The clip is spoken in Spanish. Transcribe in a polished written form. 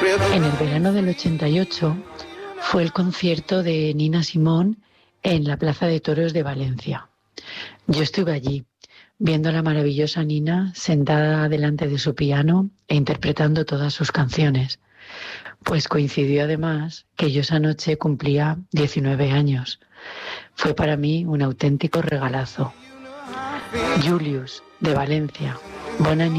En el verano del 88 fue el concierto de Nina Simone en la Plaza de Toros de Valencia. Yo estuve allí, viendo a la maravillosa Nina sentada delante de su piano e interpretando todas sus canciones. Pues coincidió además que yo esa noche cumplía 19 años. Fue para mí un auténtico regalazo. Julius, de Valencia. Bona nit.